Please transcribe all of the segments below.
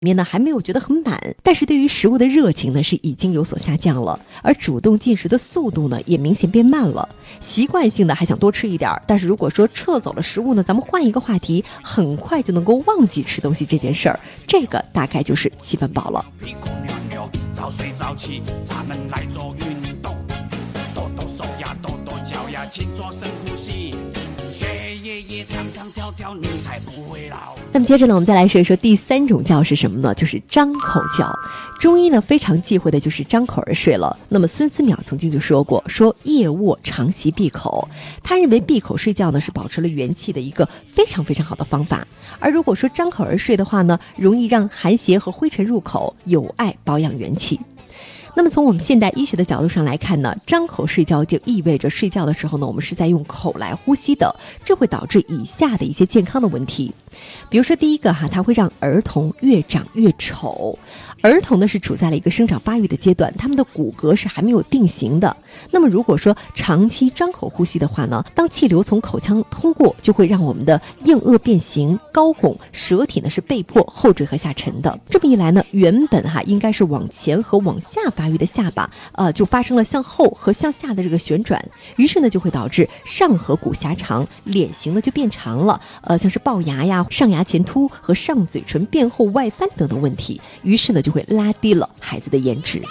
面呢还没有觉得很满，但是对于食物的热情呢是已经有所下降了，而主动进食的速度呢也明显变慢了，习惯性的还想多吃一点，但是如果说撤走了食物呢，咱们换一个话题，很快就能够忘记吃东西这件事儿，这个大概就是7分饱了。 早睡早起，咱们来做运动，抖抖手呀，抖抖脚呀，勤做深呼吸，血液也唱唱跳跳，你才不会老。 那么接着呢，我们再来说一说第3种觉是什么呢？就是张口觉。中医呢非常忌讳的就是张口而睡了。那么孙思邈曾经就说过，说夜卧常习闭口，他认为闭口睡觉呢是保持了元气的一个非常非常好的方法。而如果说张口而睡的话呢，容易让寒邪和灰尘入口，有碍保养元气。那么从我们现代医学的角度上来看呢，张口睡觉就意味着睡觉的时候呢，我们是在用口来呼吸的，这会导致以下的一些健康的问题。比如说第一个它会让儿童越长越丑。儿童呢是处在了一个生长发育的阶段，他们的骨骼是还没有定型的。那么如果说长期张口呼吸的话呢，当气流从口腔通过，就会让我们的硬腭变形、高拱，舌体呢是被迫后坠和下沉的。这么一来呢，原本应该是往前和往下发育的下巴，就发生了向后和向下的这个旋转，于是呢就会导致上颌骨狭长，脸型呢就变长了，像是龅牙呀、上牙前凸和上嘴唇变厚外翻等等问题，于是呢就会拉低了孩子的颜值。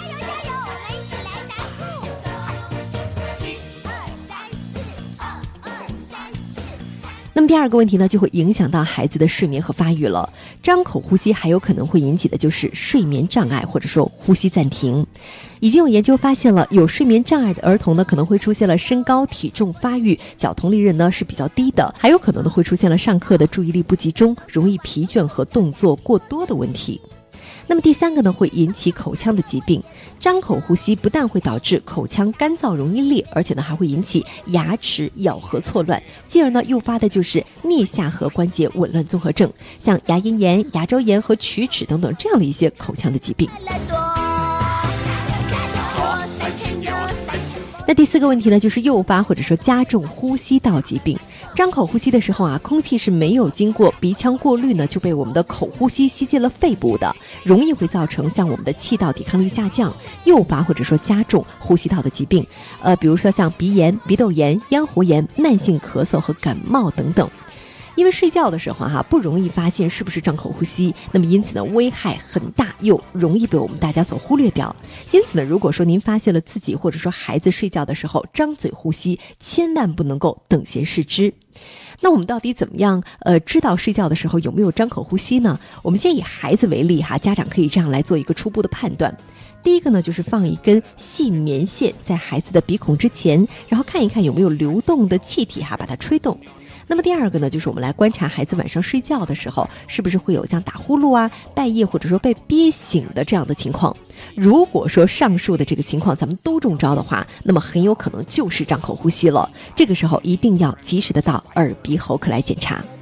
那么第2个问题呢，就会影响到孩子的睡眠和发育了。张口呼吸还有可能会引起的就是睡眠障碍，或者说呼吸暂停。已经有研究发现了，有睡眠障碍的儿童呢，可能会出现了身高、体重发育、角同龄人呢是比较低的，还有可能呢会出现了上课的注意力不集中、容易疲倦和动作过多的问题。那么第3个呢，会引起口腔的疾病。张口呼吸不但会导致口腔干燥容易裂，而且呢还会引起牙齿咬合错乱，进而呢诱发的就是颞下颌关节紊乱综合症，像牙龈炎、牙周炎和龋齿等等这样的一些口腔的疾病。那第4个问题呢，就是诱发或者说加重呼吸道疾病。张口呼吸的时候空气是没有经过鼻腔过滤呢，就被我们的口呼吸吸进了肺部的，容易会造成像我们的气道抵抗力下降，诱发或者说加重呼吸道的疾病，比如说像鼻炎、鼻窦炎、咽喉炎、慢性咳嗽和感冒等等。因为睡觉的时候不容易发现是不是张口呼吸，那么因此呢危害很大，又容易被我们大家所忽略掉。因此呢，如果说您发现了自己或者说孩子睡觉的时候张嘴呼吸，千万不能够等闲视之。那我们到底怎么样知道睡觉的时候有没有张口呼吸呢？我们先以孩子为例家长可以这样来做一个初步的判断。第一个呢，就是放一根细棉线在孩子的鼻孔之前，然后看一看有没有流动的气体把它吹动。那么第2个呢，就是我们来观察孩子晚上睡觉的时候，是不是会有像打呼噜半夜或者说被憋醒的这样的情况。如果说上述的这个情况咱们都中招的话，那么很有可能就是张口呼吸了。这个时候一定要及时的到耳鼻喉科来检查。